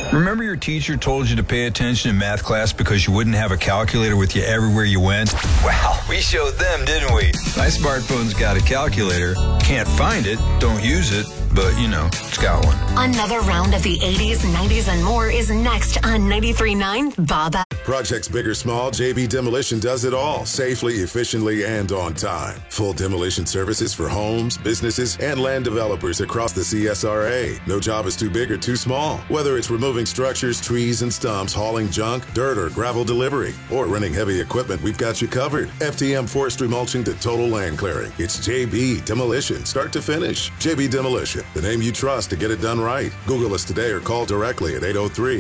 Remember your teacher told you to pay attention in math class because you wouldn't have a calculator with you everywhere you went? Well, we showed them, didn't we? My smartphone's got a calculator. Can't find it, don't use it, but, you know, it's got one. Another round of the 80s, 90s, and more is next on 93.9 Baba. Projects big or small, JB Demolition does it all, safely, efficiently, and on time. Full demolition services for homes, businesses, and land developers across the CSRA. No job is too big or too small. Whether it's removing structures, trees, and stumps, hauling junk, dirt, or gravel delivery, or renting heavy equipment, we've got you covered. FTM forestry mulching to total land clearing. It's JB Demolition, start to finish. JB Demolition, the name you trust to get it done right. Google us today or call directly at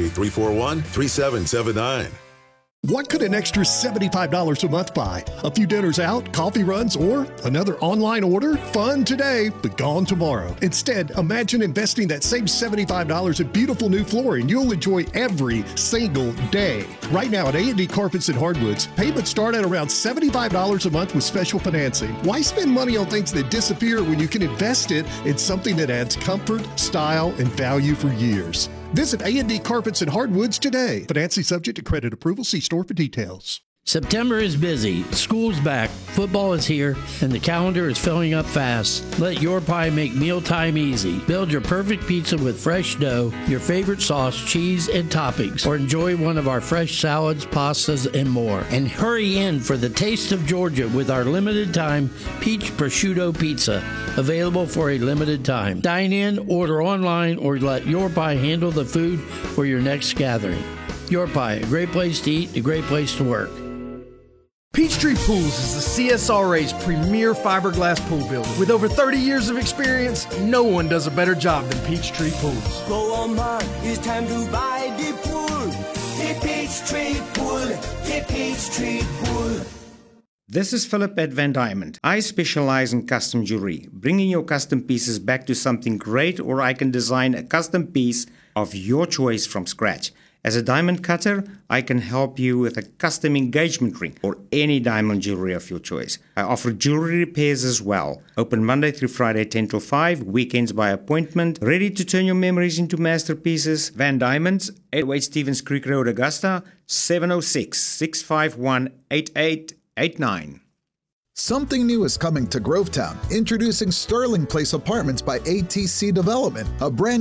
803-341-3779. What could an extra $75 a month buy? A few dinners out, coffee runs, or another online order? Fun today, but gone tomorrow. Instead, imagine investing that same $75 in beautiful new flooring you'll enjoy every single day. Right now at A&D Carpets and Hardwoods, payments start at around $75 a month with special financing. Why spend money on things that disappear when you can invest it in something that adds comfort, style, and value for years? Visit A&D Carpets and Hardwoods today. Financing subject to credit approval. See store for details. September is busy, school's back, football is here, and the calendar is filling up fast. Let Your Pie make mealtime easy. Build your perfect pizza with fresh dough, your favorite sauce, cheese, and toppings, or enjoy one of our fresh salads, pastas, and more. And hurry in for the taste of Georgia with our limited time peach prosciutto pizza, available for a limited time. Dine in, order online, or let Your Pie handle the food for your next gathering. Your Pie, a great place to eat, a great place to work. Peachtree Pools is the CSRA's premier fiberglass pool builder. With over 30 years of experience, no one does a better job than Peachtree Pools. Go on, man, it's time to buy the pool. The Peachtree Pool, the Peachtree Pool. This is Philip at Van Diamond. I specialize in custom jewelry, bringing your custom pieces back to something great, or I can design a custom piece of your choice from scratch. As a diamond cutter, I can help you with a custom engagement ring or any diamond jewelry of your choice. I offer jewelry repairs as well. Open Monday through Friday 10 till 5, weekends by appointment. Ready to turn your memories into masterpieces? Van Diamonds, 808 Stevens Creek Road, Augusta, 706-651-8889. Something new is coming to Grovetown. Introducing Sterling Place Apartments by ATC Development, a brand